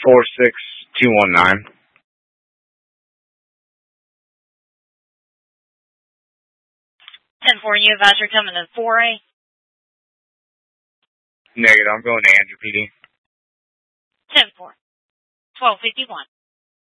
46219. 10-4, you advisor coming to 4A. Negative, I'm going to Andrew PD. 10-4, 1251.